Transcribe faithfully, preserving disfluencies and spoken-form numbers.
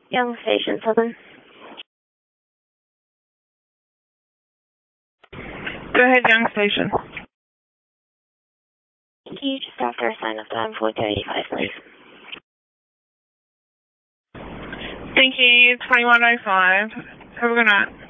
Young Station, Southern. Go ahead, Young Station. Can you just after a sign of time four two eight five, please? Thank you, twenty-one oh five. Have a good night.